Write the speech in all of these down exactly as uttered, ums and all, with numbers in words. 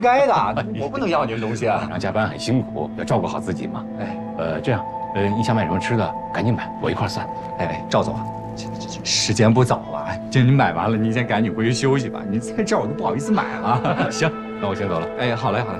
该的，我不能要您东西啊！ 晚上加班很辛苦，要照顾好自己嘛。哎，呃，这样，呃，你想买什么吃的，赶紧买，我一块算。 哎，赵总啊，时间不早了，就您买完了，您先赶紧回去休息吧。您在这儿我都不好意思买了。 行，那我先走了。 哎，好嘞，好嘞。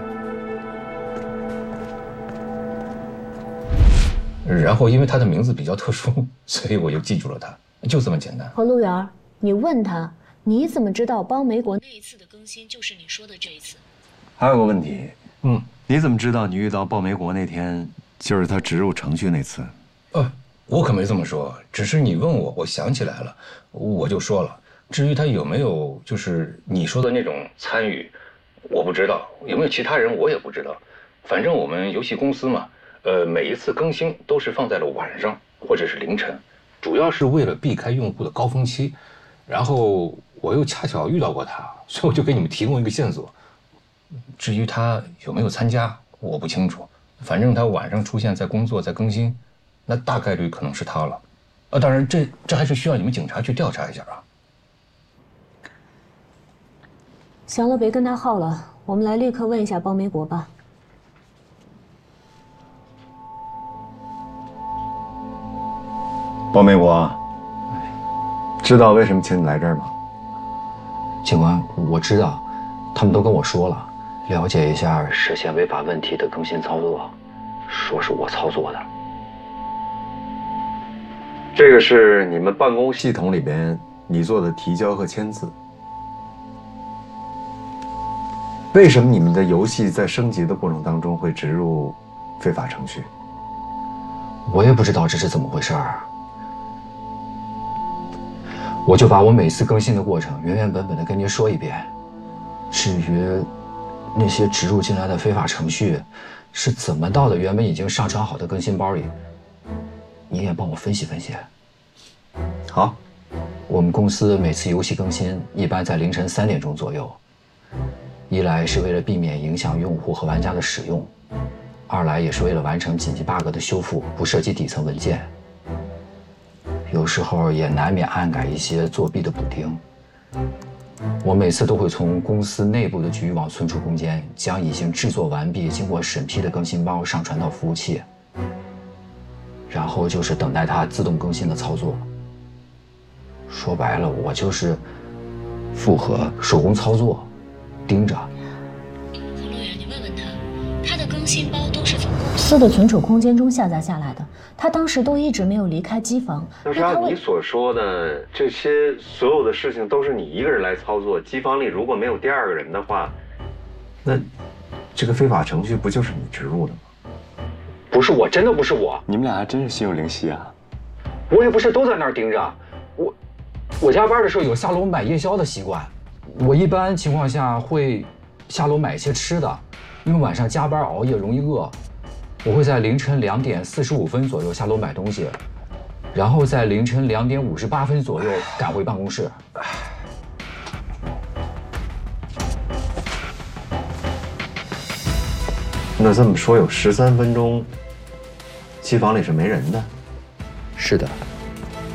然后因为他的名字比较特殊，所以我就记住了他，就这么简单。 何路源，你问他，你怎么知道包梅国那一次的更新就是你说的这一次？ 还有个问题， 嗯， 你怎么知道你遇到鲍梅国那天就是他植入程序那次？ 呃，我可没这么说，只是你问我，我想起来了，我就说了。至于他有没有就是你说的那种参与，我不知道，有没有其他人我也不知道。反正我们游戏公司嘛，呃，每一次更新都是放在了晚上或者是凌晨，主要是为了避开用户的高峰期。然后我又恰巧遇到过他，所以我就给你们提供一个线索。至于他有没有参加，我不清楚。反正他晚上出现在工作，在更新，那大概率可能是他了。啊，当然这这还是需要你们警察去调查一下啊。 行了，别跟他耗了，我们来立刻问一下包梅国吧。 鲍梅国，知道为什么请你来这儿吗？ 警官，我知道，他们都跟我说了，了解一下涉嫌违法问题的更新操作，说是我操作的。 这个是你们办公系统里边你做的提交和签字。为什么你们的游戏在升级的过程当中会植入非法程序？ 我也不知道这是怎么回事儿。我就把我每次更新的过程原原本本的跟您说一遍。至于那些植入进来的非法程序是怎么到的原本已经上传好的更新包里，你也帮我分析分析。 好， 我们公司每次游戏更新一般在凌晨三点钟左右，一来是为了避免影响用户和玩家的使用，二来也是为了完成紧急 bug 的修复，不涉及底层文件。有时候也难免暗改一些作弊的补丁。我每次都会从公司内部的局域网存储空间，将已经制作完毕、经过审批的更新包上传到服务器，然后就是等待它自动更新的操作。说白了，我就是复核手工操作，盯着。 何路远，你问问他，他的更新包都是从公司的存储空间中下载下来的，他当时都一直没有离开机房。 那是按你所说的，这些所有的事情都是你一个人来操作，机房里如果没有第二个人的话，那这个非法程序不就是你植入的吗？ 不是我，真的不是我。 你们俩还真是心有灵犀啊！ 我也不是都在那儿盯着，我我加班的时候有下楼买夜宵的习惯，我一般情况下会下楼买一些吃的，因为晚上加班熬夜容易饿。我会在凌晨两点四十五分左右下楼买东西，然后在凌晨两点五十八分左右赶回办公室。 那这么说，有十三分钟，机房里是没人的。 是的。